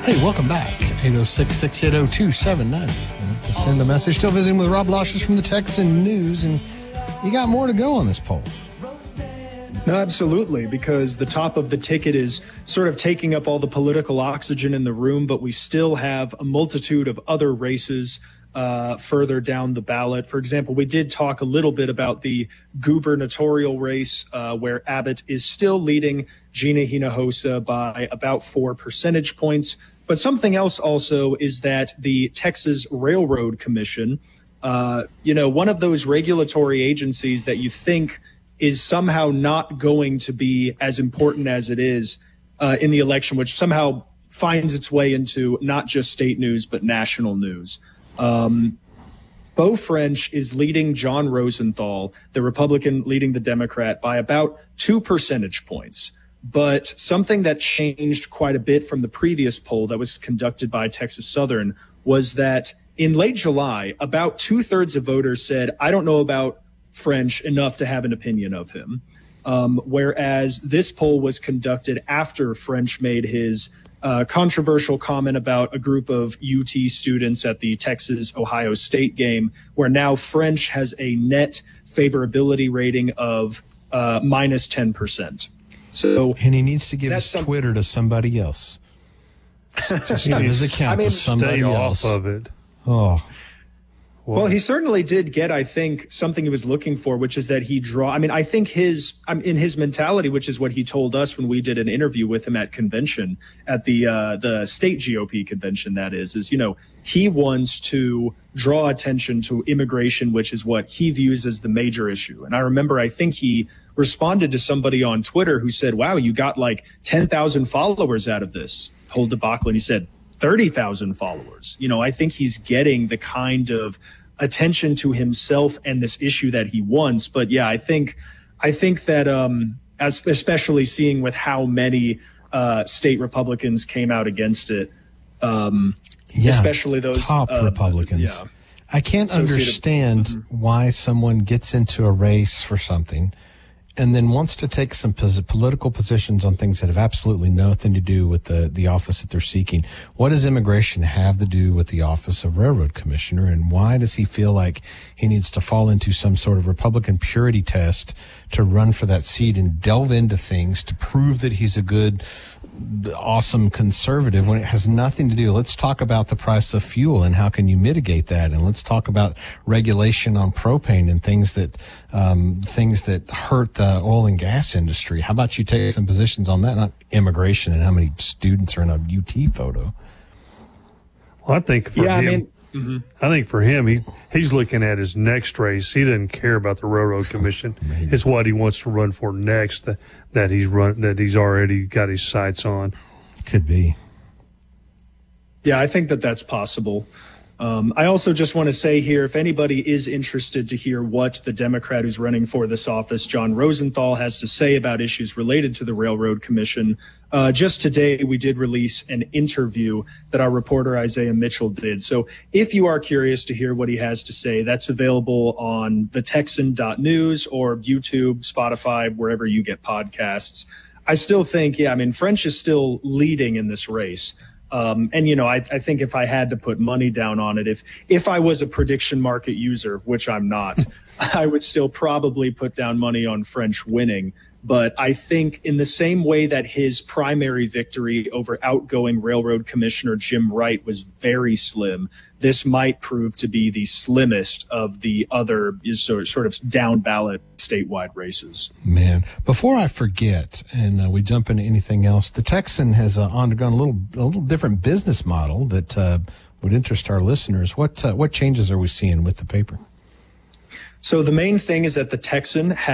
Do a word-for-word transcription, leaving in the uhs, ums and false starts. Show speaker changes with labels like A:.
A: Hey, welcome back. eight oh six, six eight oh, two seven nine oh. To send a message. Still visiting with Rob Loshes from the Texan News, and you got more to go on this poll.
B: No, absolutely, because the top of the ticket is sort of taking up all the political oxygen in the room, but we still have a multitude of other races uh, further down the ballot. For example, we did talk a little bit about the gubernatorial race uh, where Abbott is still leading Gina Hinojosa by about four percentage points. But something else also is that the Texas Railroad Commission, uh, you know, one of those regulatory agencies that you think is somehow not going to be as important as it is uh, in the election, which somehow finds its way into not just state news, but national news. Um, Beau French is leading John Rosenthal, the Republican leading the Democrat, by about two percentage points. But something that changed quite a bit from the previous poll that was conducted by Texas Southern was that in late July, about two thirds of voters said, I don't know about French enough to have an opinion of him. Um, whereas this poll was conducted after French made his uh, controversial comment about a group of U T students at the Texas-Ohio State game, where now French has a net favorability rating of uh, minus ten percent. So,
A: and he needs to give his
B: some-
A: Twitter to somebody else. Just give his account
B: I mean,
A: to somebody
C: Stay
A: else.
C: off of it.
A: Oh.
B: Well, he certainly did get, I think, something he was looking for, which is that he draw. I mean, I think his, I'm in his mentality, which is what he told us when we did an interview with him at convention, at the uh, the state G O P convention. That is, is you know, he wants to draw attention to immigration, which is what he views as the major issue. And I remember, I think he responded to somebody on Twitter who said, "Wow, you got like ten thousand followers out of this whole debacle," and he said thirty thousand followers. You know, I think he's getting the kind of attention to himself and this issue that he wants. But yeah, I think, I think that, um, as especially seeing with how many, uh, state Republicans came out against it, um,
A: yeah,
B: especially those
A: top
B: uh,
A: Republicans.
B: Yeah.
A: I can't understand mm-hmm. why someone gets into a race for something and then wants to take some pos- political positions on things that have absolutely nothing to do with the, the office that they're seeking. What does immigration have to do with the office of Railroad Commissioner, and why does he feel like he needs to fall into some sort of Republican purity test to run for that seat and delve into things to prove that he's a good, awesome conservative when it has nothing to do? Let's talk about the price of fuel and how can you mitigate that, and let's talk about regulation on propane and things that um, things that hurt the oil and gas industry. How about you take some positions on that, not immigration and how many students are in a U T photo?
C: Well, I think for
B: Yeah,
C: him,
B: I mean, mm-hmm.
C: I think for him, he he's looking at his next race. He doesn't care about the Railroad Commission. It's what he wants to run for next that, that he's run that he's already got his sights on.
A: Could be.
B: Yeah, I think that that's possible. Um, I also just want to say here, if anybody is interested to hear what the Democrat who's running for this office, John Rosenthal, has to say about issues related to the Railroad Commission, uh, just today we did release an interview that our reporter Isaiah Mitchell did. So if you are curious to hear what he has to say, that's available on the texan dot news or YouTube, Spotify, wherever you get podcasts. I still think, yeah, I mean, French is still leading in this race. Um, and, you know, I, I think if I had to put money down on it, if if I was a prediction market user, which I'm not, I would still probably put down money on French winning. But I think in the same way that his primary victory over outgoing Railroad Commissioner Jim Wright was very slim, this might prove to be the slimmest of the other sort of down ballot statewide races.
A: Man, before I forget, and uh, we jump into anything else, the Texan has uh, undergone a little a little different business model that uh, would interest our listeners. What uh, what changes are we seeing with the paper?
B: So the main thing is that the Texan has